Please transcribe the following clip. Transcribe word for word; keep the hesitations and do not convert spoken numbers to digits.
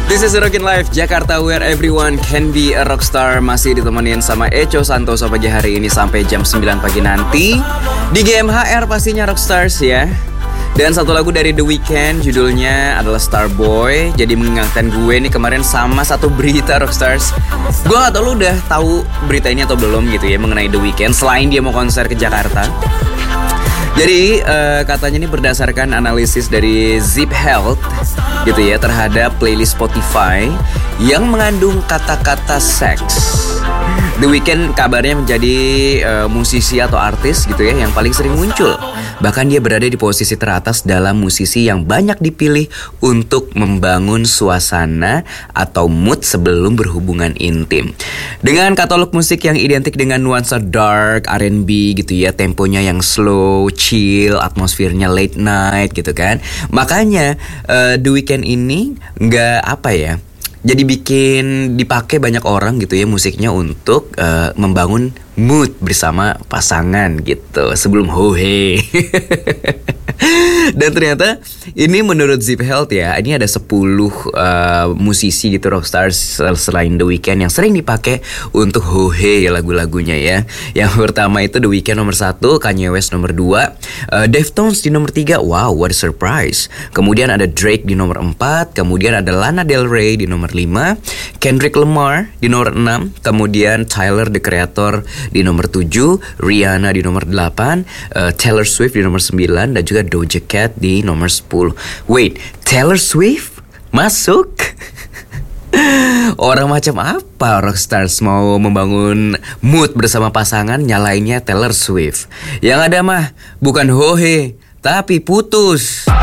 This is Rockin' Life Jakarta, where everyone can be a rockstar. Masih ditemenin sama Echo Santoso pagi hari ini sampai jam sembilan pagi nanti di G M H R pastinya Rockstars ya. Dan satu lagu dari The Weeknd, judulnya adalah Starboy. Jadi mengingatkan gue nih kemarin sama satu berita Rockstars. Gue gak tau lu udah tahu berita ini atau belum gitu ya, mengenai The Weeknd selain dia mau konser ke Jakarta. Jadi uh, katanya ini berdasarkan analisis dari Zip Health gitu ya, terhadap playlist Spotify yang mengandung kata-kata seks. The Weeknd kabarnya menjadi uh, musisi atau artis gitu ya yang paling sering muncul. Bahkan dia berada di posisi teratas dalam musisi yang banyak dipilih untuk membangun suasana atau mood sebelum berhubungan intim. Dengan katalog musik yang identik dengan nuansa dark, R and B gitu ya, temponya yang slow, chill, atmosfernya late night gitu kan. Makanya uh, The Weeknd ini nggak apa ya, jadi bikin dipakai banyak orang gitu ya musiknya untuk uh, membangun mood bersama pasangan gitu sebelum hohe. Dan ternyata ini menurut Zip Health ya, ini ada sepuluh uh, musisi gitu rockstars selain The Weeknd yang sering dipakai untuk hohe ya lagu-lagunya ya. Yang pertama itu The Weeknd nomor satu, Kanye West nomor dua, uh, Deftones di nomor tiga. Wow, what a surprise. Kemudian ada Drake di nomor empat, kemudian ada Lana Del Rey di nomor lima, Kendrick Lamar di nomor enam, kemudian Tyler the Creator di nomor tujuh, Rihanna di nomor delapan, uh, Taylor Swift di nomor sembilan, dan juga Doja Cat di nomor sepuluh. Wait, Taylor Swift masuk? Orang macam apa rockstars mau membangun mood bersama pasangan nyalainnya Taylor Swift? Yang ada mah bukan hohe, tapi putus.